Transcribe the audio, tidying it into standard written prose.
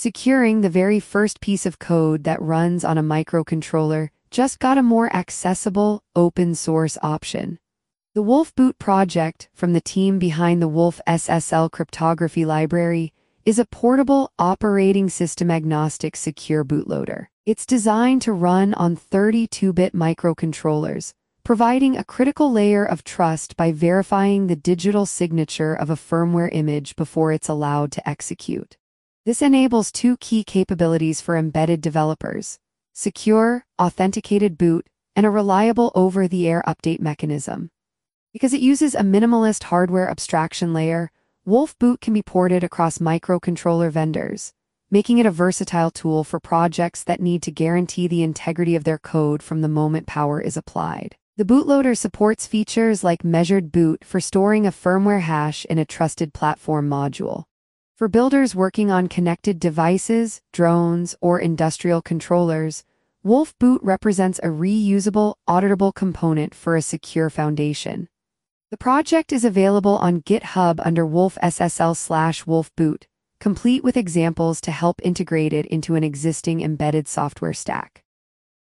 Securing the very first piece of code that runs on a microcontroller just got a more accessible, open-source option. The Wolfboot project, from the team behind the Wolf SSL cryptography library, is a portable, operating system-agnostic secure bootloader. It's designed to run on 32-bit microcontrollers, providing a critical layer of trust by verifying the digital signature of a firmware image before it's allowed to execute. This enables two key capabilities for embedded developers: secure, authenticated boot, and a reliable over-the-air update mechanism. Because it uses a minimalist hardware abstraction layer, Wolfboot can be ported across microcontroller vendors, making it a versatile tool for projects that need to guarantee the integrity of their code from the moment power is applied. The bootloader supports features like measured boot for storing a firmware hash in a trusted platform module. For builders working on connected devices, drones, or industrial controllers, Wolfboot represents a reusable, auditable component for a secure foundation. The project is available on GitHub under wolfSSL/Wolfboot, complete with examples to help integrate it into an existing embedded software stack.